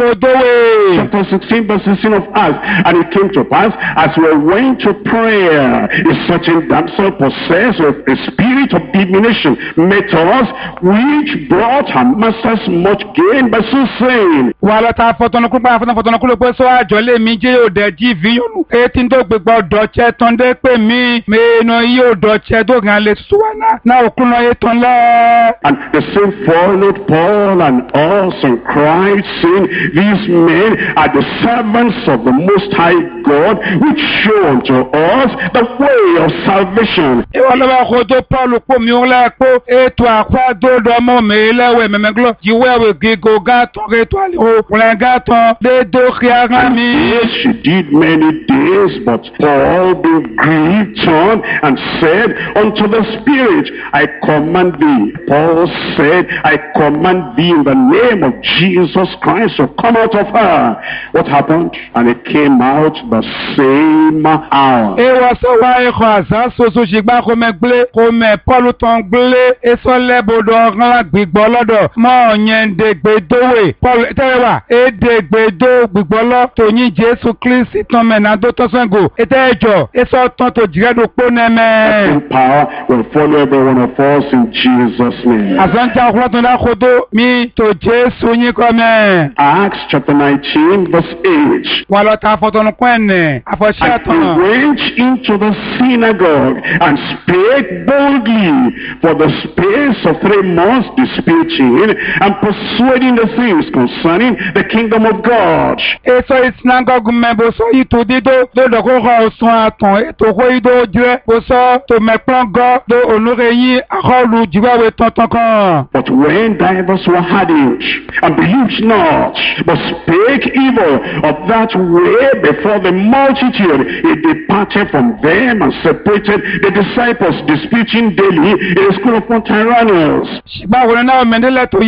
Chapter 16, verse 16 of Acts. And it came to pass, as we went to prayer, a certain damsel possessed with a spirit of divination met us, which brought her masters much gain by so saying. Wala ta fọtọnukú pé sọ àjọlé mi jẹ́ òdẹ̀jì fíyọnù. Etí tó gbégbọ́ dọ̀chẹ́ tán dé pé mi mẹ́ẹ̀nà yóò dọ̀chẹ́ tó gàn lè sùwánà náà òkúnà yé tán lẹ́. And the same followed Paul and us and cried, saying, these men are the servants of the Most High God, which show unto us the way of salvation. Ìwọ lọ́wọ́ kó tó Paul pò mí ó lẹ́kọ́ ètò àpádọ́dọ́mọ́ mẹ́lẹ́wẹ̀ mẹ́mẹ́glọ́ ìwẹ́wẹ̀ gígó gátọ̀ ètò àlèkò rẹ̀ gátọ̀ dédó kí ara mi. Yes, she did many days, but Paul being grieved turned and said unto the Spirit, I command thee. Paul said, I command thee in the name of Jesus Christ to come out of her. What happened? And it came out the same hour. Ewa sọ wá ẹ̀kọ́ àṣà soso ṣìgbà kó mẹ́ gbélé kó mẹ́ Paul tán gbélé èso lẹ́bọ̀dọ̀ ọ̀gán gbígbọ́ lọ́dọ̀ mọ́ ọ̀yẹn dègbèdówè Paul tẹ́wà èdègbèdó gbígbọ́ lọ́ tòyìn Jésù Kristi tán mẹ́nà tó tọ́sẹ̀gò ètò ẹ̀jọ̀ èso tán tó jìrẹ́dù pọ́ nẹ́mẹ́. Power will follow every one of us in Jesus' name. Àṣàǹtà ọ̀kúnlọ́tún lákòótó mi tó Jésù yín kọ́ mẹ́. Acts chapter 19 verse 8. Wà lọ ta fọtọnukú ẹ̀nẹ̀ àfọ̀ṣẹ́ And àtọ̀nà. he went into the synagogue and spake boldly for the space of 3 months, disputing and persuading the things concerning the kingdom of God. Èso ìsinagogu mẹ́bù sọ yìí tó dídó lọ́dọ̀ kó kọ́ ọ̀sán àtàn ètò kó ìdó jẹ́ kó sọ tó mẹ́pọ́n gọ́ tó olóore yín àkọlù jìwáwé tọ̀tàn kan. But when divers were hardened and believed not, but spake evil of that way before the multitude, he departed from them and separated the disciples, disputing daily in the school of Tyrannus. Ṣùgbọ́n àwọn náà mẹ́ndẹ́lẹ̀ tó